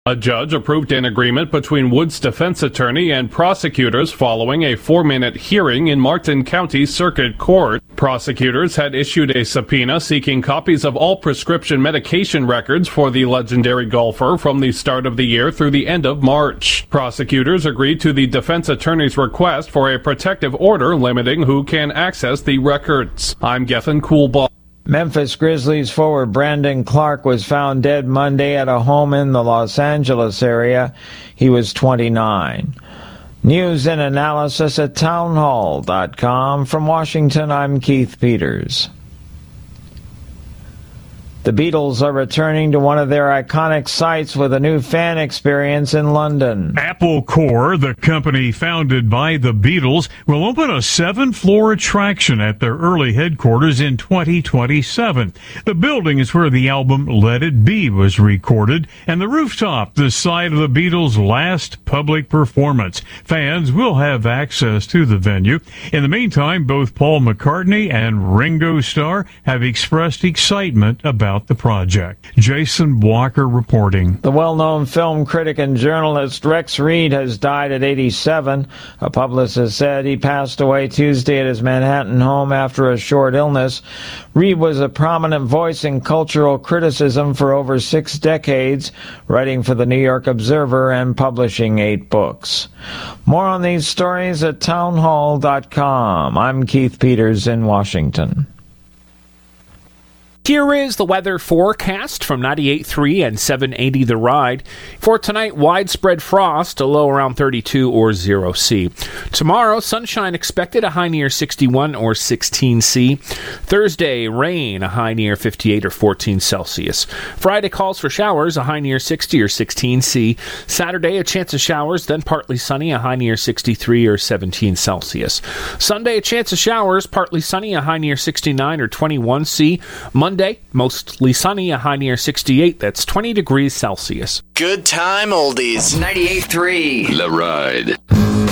A judge approved an agreement between Wood's defense attorney and prosecutors following a 4-minute hearing in Martin County Circuit Court. Prosecutors had issued a subpoena seeking copies of all prescription medication records for the legendary golfer from the start of the year through the end of March. Prosecutors agreed to the defense attorney's request for a protective order limiting who can access the records. I'm Gethin Coolbaugh. Memphis Grizzlies forward Brandon Clark was found dead Monday at a home in the Los Angeles area. He was 29. News and analysis at townhall.com. From Washington, I'm Keith Peters. The Beatles are returning to one of their iconic sites with a new fan experience in London. Apple Corps, the company founded by the Beatles, will open a 7-floor attraction at their early headquarters in 2027. The building is where the album Let It Be was recorded, and the rooftop, the site of the Beatles' last public performance. Fans will have access to the venue. In the meantime, both Paul McCartney and Ringo Starr have expressed excitement about the project. Jason Walker reporting. The well-known film critic and journalist Rex Reed has died at 87. A publicist said he passed away Tuesday at his Manhattan home after a short illness. Reed was a prominent voice in cultural criticism for over 6 decades, writing for the New York Observer and publishing 8 books. More on these stories at townhall.com. I'm Keith Peters in Washington. Here is the weather forecast from 98.3 and 780 The Ride. For tonight, widespread frost, a low around 32 or 0 C. Tomorrow, sunshine expected, a high near 61 or 16 C. Thursday, rain, a high near 58 or 14 Celsius. Friday calls for showers, a high near 60 or 16 C. Saturday, a chance of showers, then partly sunny, a high near 63 or 17 Celsius. Sunday, a chance of showers, partly sunny, a high near 69 or 21 C. Monday, mostly sunny, a high near 68. That's 20 degrees Celsius. Good time oldies. 98.3 The Ride.